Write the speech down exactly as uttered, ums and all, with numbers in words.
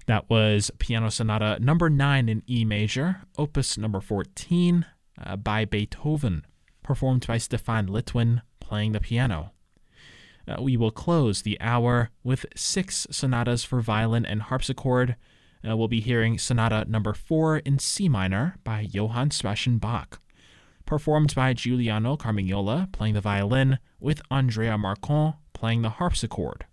That was Piano Sonata number nine in E major, opus number fourteen, uh, by Beethoven, performed by Stefan Litwin playing the piano. Uh, we will close the hour with six sonatas for violin and harpsichord. Uh, we'll be hearing Sonata number four in C minor by Johann Sebastian Bach, performed by Giuliano Carmignola playing the violin with Andrea Marcon playing the harpsichord.